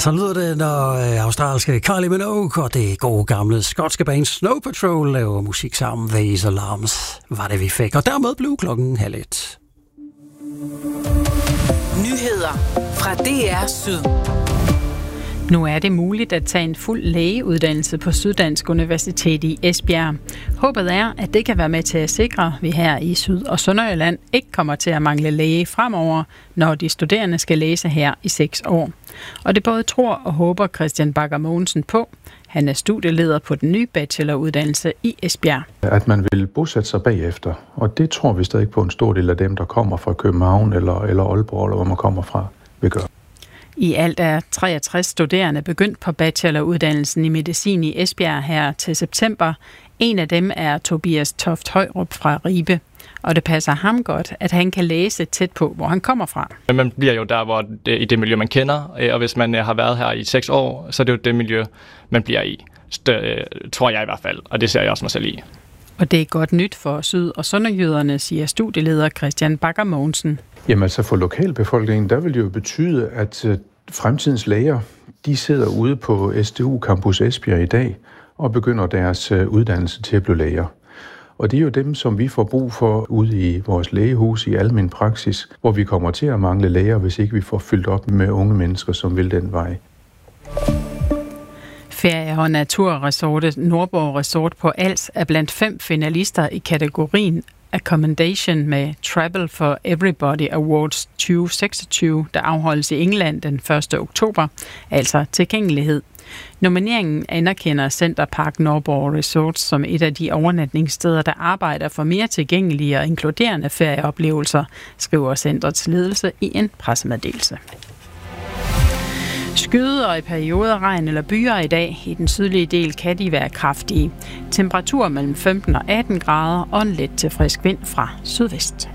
Så lyder det, når australske Kylie Minogue og det gode gamle skotske band Snow Patrol laver musik sammen. Vase Alarms var det, vi fik. Og dermed blev klokken 12:30. Nyheder fra DR Syd. Nu er det muligt at tage en fuld lægeuddannelse på Syddansk Universitet i Esbjerg. Håbet er, at det kan være med til at sikre, at vi her i Syd- og Sønderjylland ikke kommer til at mangle læge fremover, når de studerende skal læse her i 6 år. Og det både tror og håber Christian Bagger Mogensen på. Han er studieleder på den nye bacheloruddannelse i Esbjerg. At man vil bosætte sig bagefter, og det tror vi stadig på en stor del af dem, der kommer fra København eller Aalborg, eller hvor man kommer fra, vil gøre. I alt er 63 studerende begyndt på bacheloruddannelsen i medicin i Esbjerg her til september. En af dem er Tobias Toft Højrup fra Ribe, og det passer ham godt, at han kan læse tæt på, hvor han kommer fra. Man bliver jo der, hvor i det miljø, man kender, og hvis man har været her i 6 år, så er det jo det miljø, man bliver i. Det tror jeg i hvert fald, og det ser jeg også mig selv i. Og det er godt nyt for Syd- og Sønderjyderne, siger studieleder Christian Bagger Mogensen. Jamen altså for lokalbefolkningen, der vil det jo betyde, at fremtidens læger, de sidder ude på SDU Campus Esbjerg i dag og begynder deres uddannelse til at blive læger. Og det er jo dem, som vi får brug for ude i vores lægehus i almen praksis, hvor vi kommer til at mangle læger, hvis ikke vi får fyldt op med unge mennesker, som vil den vej. Ferie- og naturresortet Nordborg Resort på Als er blandt 5 finalister i kategorien Accommodation med Travel for Everybody Awards 2026, der afholdes i England den 1. oktober, altså tilgængelighed. Nomineringen anerkender Centerpark Nordborg Resort som et af de overnatningssteder, der arbejder for mere tilgængelige og inkluderende ferieoplevelser, skriver centrets ledelse i en pressemeddelelse. Skyde og i perioder regn eller byer i dag. I den sydlige del kan de være kraftige. Temperatur mellem 15 og 18 grader og en let til frisk vind fra sydvest.